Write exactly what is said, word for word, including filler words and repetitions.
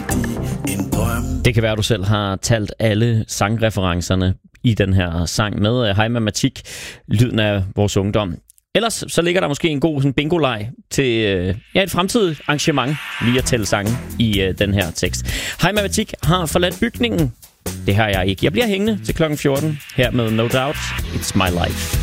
Det kan være, at du selv har talt alle sangreferencerne i den her sang med Hej Matematik, lyden af vores ungdom. Ellers så ligger der måske en god sådan bingo-leg til ja, et fremtidigt arrangement lige at tælle sange i uh, den her tekst. Hej Matematik har forladt bygningen. Det har jeg ikke. Jeg bliver hængende til klokken fjorten her med No Doubt, It's My Life.